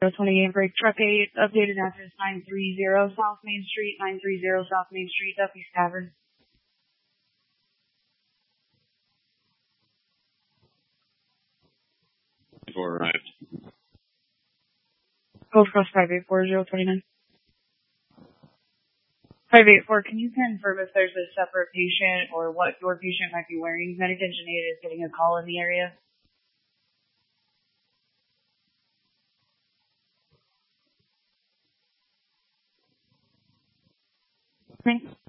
28 break truck 8, updated address 930 South Main Street, 930 South Main Street, Duffy's Tavern. Before arrived. Gold Cross 584029. 584, can you confirm if there's a separate patient or what your patient might be wearing? Medic Engineer is getting a call in the area. Thanks.